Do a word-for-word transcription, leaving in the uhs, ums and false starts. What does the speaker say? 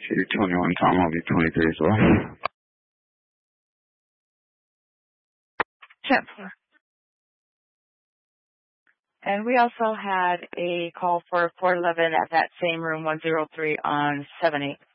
City twenty-one, Tom, I'll be twenty-three as well. ten four. And we also had a call for four eleven at that same room, one oh three on seven eight.